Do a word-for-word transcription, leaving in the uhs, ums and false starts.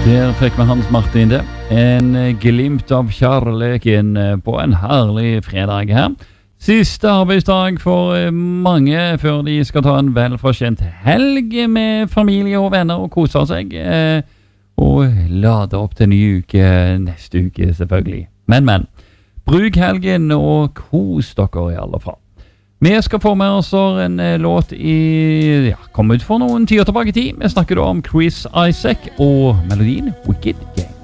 Der fikk vi Hans Martin det. En glimt av kjærligheten på en herlig fredag her. Siste arbeidsdag for mange før de skal ta en velfortjent helg med familie og venner og kose seg. Og lade opp til ny uke neste uke selvfølgelig. Men, men, bruk helgen og kos dere i alle fall. Vi skal få med oss en låt i, ja, kom ut for noen tider tilbake i tid. Vi snakker da om Chris Isaak og melodien Wicked Game.